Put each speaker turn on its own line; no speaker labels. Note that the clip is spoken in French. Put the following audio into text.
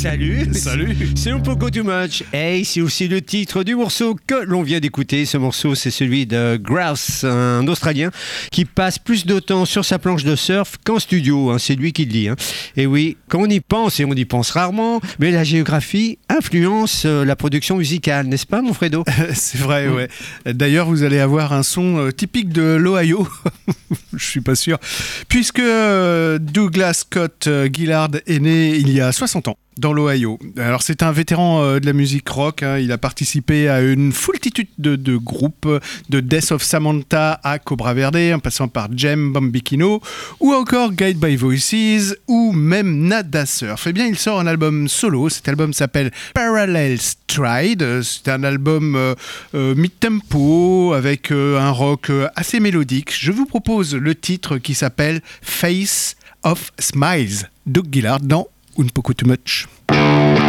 Salut.
Salut.
C'est un peu too much. Hey, c'est aussi le titre du morceau que l'on vient d'écouter. Ce morceau, c'est celui de Grouse, un Australien qui passe plus de temps sur sa planche de surf qu'en studio. C'est lui qui le dit. Et oui, quand on y pense, et on y pense rarement, mais la géographie influence la production musicale, n'est-ce pas, mon Fredo?
C'est vrai, ouais. D'ailleurs, vous allez avoir un son typique de l'Ohio. Je suis pas sûr. Puisque Douglas Scott Gillard est né il y a 60 ans dans l'Ohio. Alors, c'est un vétéran de la musique rock. Il a participé à une foultitude de groupes, de Death of Samantha à Cobra Verde, en passant par Jem Bambikino, ou encore Guide by Voices, ou même Nada Surf. Eh bien, il sort un album solo. Cet album s'appelle Parallel Stride. C'est un album mid-tempo, avec un rock assez mélodique. Je vous propose le titre qui s'appelle Face of Smiles, Doug Gillard dans Un Poco Too Much.